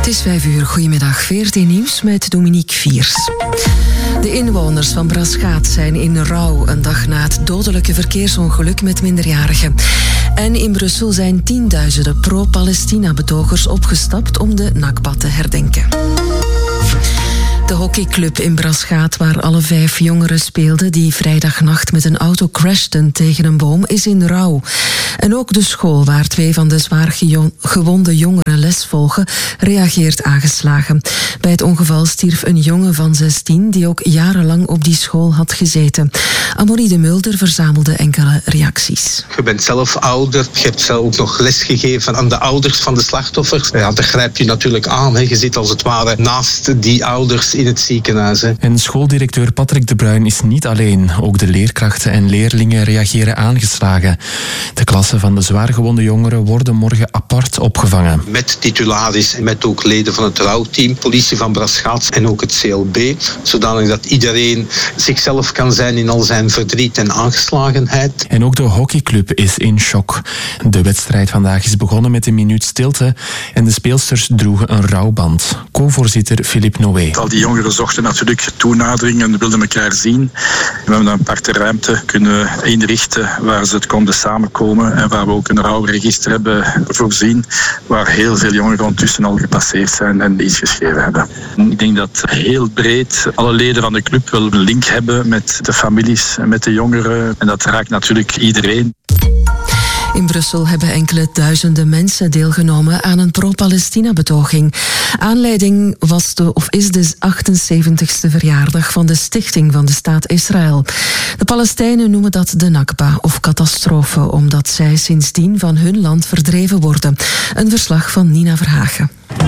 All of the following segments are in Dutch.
Het is 5:00, goedemiddag. VRT Nieuws met Dominique Viers. De inwoners van Braschaat zijn in rouw een dag na het dodelijke verkeersongeluk met minderjarigen. En in Brussel zijn tienduizenden pro-Palestina-betogers opgestapt om de Nakba te herdenken. De hockeyclub in Braschaat, waar alle 5 jongeren speelden die vrijdagnacht met een auto crashten tegen een boom, is in rouw. En ook de school, waar 2 van de zwaar gewonde jongeren les volgen, reageert aangeslagen. Bij het ongeval stierf een jongen van 16 die ook jarenlang op die school had gezeten. Amorie de Mulder verzamelde enkele reacties. Je bent zelf ouder, je hebt zelf ook nog les gegeven aan de ouders van de slachtoffers. Ja, dat grijp je natuurlijk aan. Hè. Je zit als het ware naast die ouders in het ziekenhuis. Hè. En schooldirecteur Patrick de Bruin is niet alleen. Ook de leerkrachten en leerlingen reageren aangeslagen. De klassen van de zwaargewonde jongeren worden morgen apart opgevangen. Met titularis en met ook leden van het rouwteam, politie van Braschaat en ook het CLB. Zodanig dat iedereen zichzelf kan zijn in al zijn verdriet en aangeslagenheid. En ook de hockeyclub is in shock. De wedstrijd vandaag is begonnen met een minuut stilte en de speelsters droegen een rouwband. Co-voorzitter Philippe Noé. Al die jongeren zochten natuurlijk toenadering en wilden elkaar zien. We hebben een aparte ruimte kunnen inrichten waar ze het konden samenkomen en waar we ook een rouwregister hebben voorzien, waar heel veel jongeren ondertussen al gepasseerd zijn en iets geschreven hebben. Ik denk dat heel breed alle leden van de club wel een link hebben met de families en met de jongeren en dat raakt natuurlijk iedereen. In Brussel hebben enkele duizenden mensen deelgenomen aan een pro-Palestina-betoging. Aanleiding is de 78e verjaardag van de stichting van de staat Israël. De Palestijnen noemen dat de Nakba of catastrofe, omdat zij sindsdien van hun land verdreven worden. Een verslag van Nina Verhagen.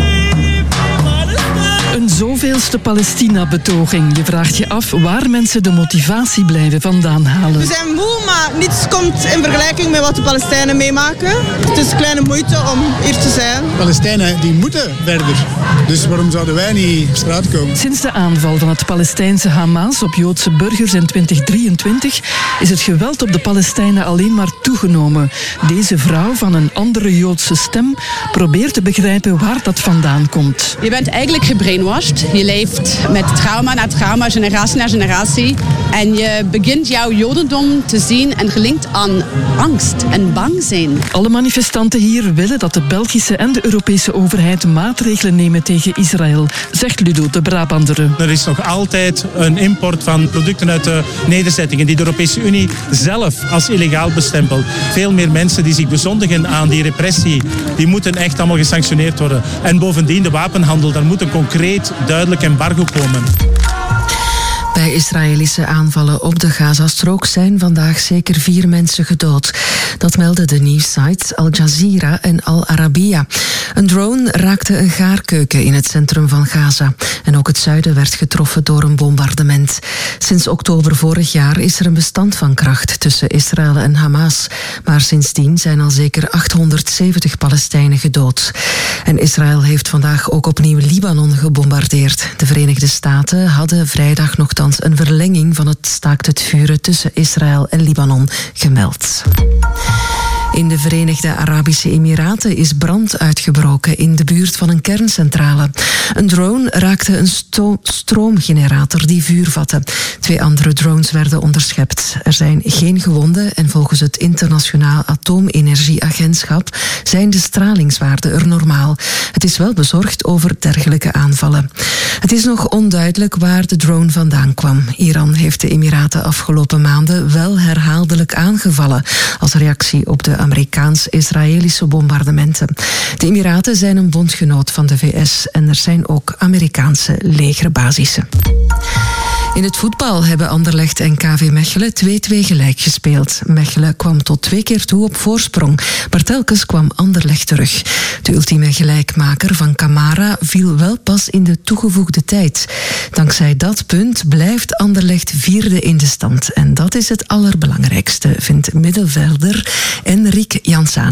Een zoveelste Palestina-betoging. Je vraagt je af waar mensen de motivatie blijven vandaan halen. We zijn moe, maar niets komt in vergelijking met wat de Palestijnen meemaken. Het is een kleine moeite om hier te zijn. Palestijnen die moeten verder. Dus waarom zouden wij niet op straat komen? Sinds de aanval van het Palestijnse Hamas op Joodse burgers in 2023 is het geweld op de Palestijnen alleen maar toegenomen. Deze vrouw van een andere Joodse stem probeert te begrijpen waar dat vandaan komt. Je bent eigenlijk gebrainwashed. Je leeft met trauma na trauma, generatie na generatie. En je begint jouw jodendom te zien en gelinkt aan angst en bang zijn. Alle manifestanten hier willen dat de Belgische en de Europese overheid maatregelen nemen tegen Israël, zegt Ludo de Brabander. Er is nog altijd een import van producten uit de nederzettingen die de Europese Unie zelf als illegaal bestempelt. Veel meer mensen die zich bezondigen aan die repressie, die moeten echt allemaal gesanctioneerd worden. En bovendien de wapenhandel, daar moet een concreet, duidelijk embargo komen. Bij Israëlische aanvallen op de Gazastrook zijn vandaag zeker 4 mensen gedood. Dat melden de nieuwssites Al Jazeera en Al Arabiya. Een drone raakte een gaarkeuken in het centrum van Gaza. En ook het zuiden werd getroffen door een bombardement. Sinds oktober vorig jaar is er een bestand van kracht tussen Israël en Hamas. Maar sindsdien zijn al zeker 870 Palestijnen gedood. En Israël heeft vandaag ook opnieuw Libanon gebombardeerd. De Verenigde Staten hadden vrijdag nogthans een verlenging van het staakt het vuren tussen Israël en Libanon gemeld. In de Verenigde Arabische Emiraten is brand uitgebroken in de buurt van een kerncentrale. Een drone raakte een stroomgenerator die vuur vatte. 2 andere drones werden onderschept. Er zijn geen gewonden en volgens het Internationaal Atoomenergieagentschap zijn de stralingswaarden er normaal. Het is wel bezorgd over dergelijke aanvallen. Het is nog onduidelijk waar de drone vandaan kwam. Iran heeft de Emiraten afgelopen maanden wel herhaaldelijk aangevallen als reactie op de Amerikaans-Israëlische bombardementen. De Emiraten zijn een bondgenoot van de VS en er zijn ook Amerikaanse legerbasissen. In het voetbal hebben Anderlecht en KV Mechelen 2-2 gelijk gespeeld. Mechelen kwam tot 2 keer toe op voorsprong, maar telkens kwam Anderlecht terug. De ultieme gelijkmaker van Camara viel wel pas in de toegevoegde tijd. Dankzij dat punt blijft Anderlecht 4e in de stand. En dat is het allerbelangrijkste, vindt middenvelder Enric Jansana.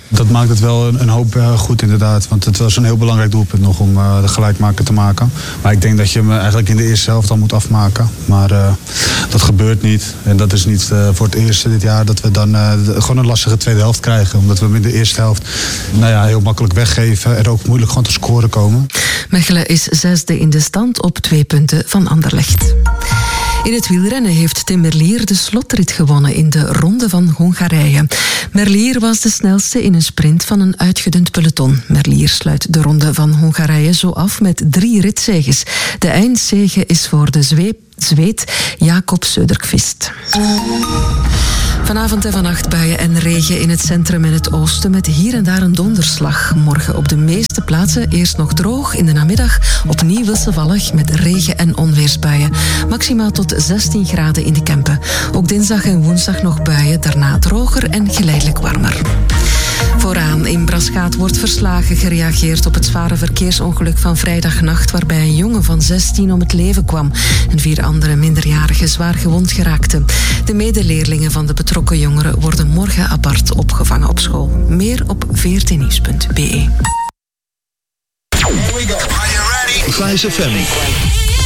Dat maakt het wel een hoop goed inderdaad. Want het was een heel belangrijk doelpunt nog om de gelijkmaker te maken. Maar ik denk dat je hem eigenlijk in de eerste helft al moet afmaken. Maar dat gebeurt niet. En dat is niet voor het eerst dit jaar dat we dan gewoon een lastige tweede helft krijgen. Omdat we hem in de eerste helft heel makkelijk weggeven. En ook moeilijk gewoon te scoren komen. Mechelen is 6e in de stand op 2 punten van Anderlecht. In het wielrennen heeft Tim Merlier de slotrit gewonnen in de Ronde van Hongarije. Merlier was de snelste in een sprint van een uitgedund peloton. Merlier sluit de Ronde van Hongarije zo af met 3 ritzeges. De eindzege is voor de Zweed Jakob Söderqvist. Vanavond en vannacht buien en regen in het centrum en het oosten met hier en daar een donderslag. Morgen op de meeste plaatsen eerst nog droog, in de namiddag opnieuw wisselvallig met regen- en onweersbuien. Maximaal tot 16 graden in de Kempen. Ook dinsdag en woensdag nog buien, daarna droger en geleidelijk warmer. Vooraan in Braschaat wordt verslagen gereageerd op het zware verkeersongeluk van vrijdagnacht waarbij een jongen van 16 om het leven kwam en 4 andere minderjarigen zwaar gewond geraakten. De medeleerlingen van de betrokken jongeren worden morgen apart opgevangen op school. Meer op vrtnieuws.be. Vice FM.